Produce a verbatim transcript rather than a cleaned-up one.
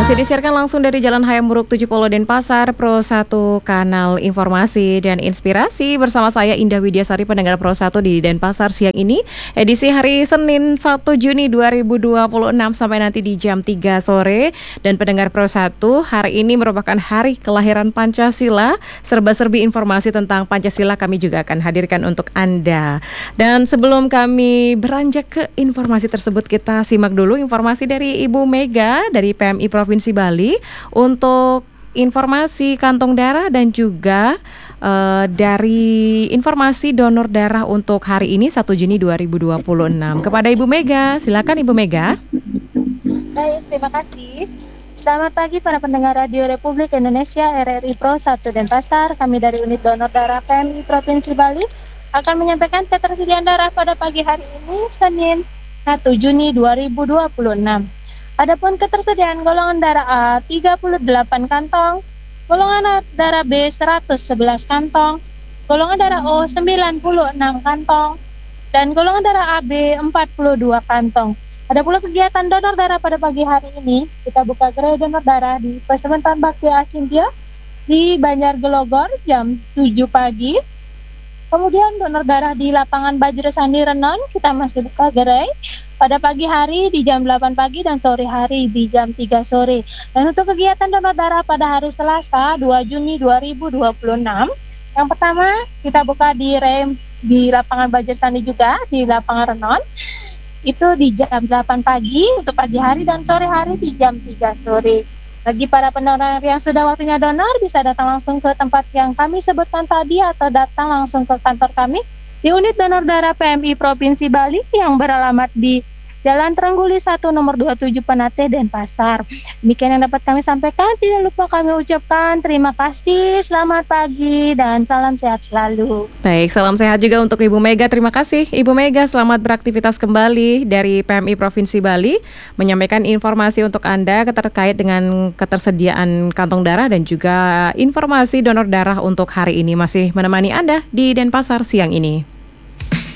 Masih disiarkan langsung dari Jalan Hayam Buruk tujuh puluh Denpasar, Pro satu Kanal Informasi dan Inspirasi. Bersama saya Indah Widiasari, pendengar Pro satu di Denpasar siang ini. Edisi hari Senin satu Juni dua ribu dua puluh enam sampai nanti di jam tiga sore. Dan pendengar Pro satu, hari ini merupakan hari kelahiran Pancasila. Serba-serbi informasi tentang Pancasila kami juga akan hadirkan untuk Anda. Dan sebelum kami beranjak ke informasi tersebut, kita simak dulu informasi dari Ibu Mega dari P M I Provinsi Bali untuk informasi kantong darah dan juga uh, dari informasi donor darah untuk hari ini satu Juni dua ribu dua puluh enam. Kepada Ibu Mega, silakan Ibu Mega. Baik, terima kasih. Selamat pagi para pendengar Radio Republik Indonesia R R I Pro satu Denpasar. Kami dari unit donor darah P M I Provinsi Bali akan menyampaikan ketersediaan darah pada pagi hari ini Senin satu Juni dua ribu dua puluh enam. Adapun ketersediaan golongan darah A tiga puluh delapan kantong, golongan darah B seratus sebelas kantong, golongan darah O sembilan puluh enam kantong, dan golongan darah A B empat puluh dua kantong. Ada pula kegiatan donor darah pada pagi hari ini. Kita buka gerai donor darah di Pesementan Bakti Asintia di Banjargelogor jam tujuh pagi. Kemudian donor darah di lapangan Bajra Sandi Renon, kita masih buka gerai pada pagi hari di jam delapan pagi dan sore hari di jam tiga sore. Dan untuk kegiatan donor darah pada hari Selasa dua Juni dua ribu dua puluh enam, yang pertama kita buka di rem di lapangan Bajra Sandi juga di lapangan Renon. Itu di jam delapan pagi untuk pagi hari dan sore hari di jam tiga sore. Bagi para pendonor yang sudah waktunya donor, bisa datang langsung ke tempat yang kami sebutkan tadi atau datang langsung ke kantor kami di unit donor darah P M I Provinsi Bali yang beralamat di Jalan Trengguli satu nomor dua puluh tujuh Penate, Denpasar. Demikian yang dapat kami sampaikan. Tidak lupa kami ucapkan terima kasih, selamat pagi, dan salam sehat selalu. Baik, salam sehat juga untuk Ibu Mega. Terima kasih Ibu Mega, selamat beraktivitas kembali dari P M I Provinsi Bali, menyampaikan informasi untuk Anda terkait dengan ketersediaan kantong darah dan juga informasi donor darah untuk hari ini. Masih menemani Anda di Denpasar siang ini.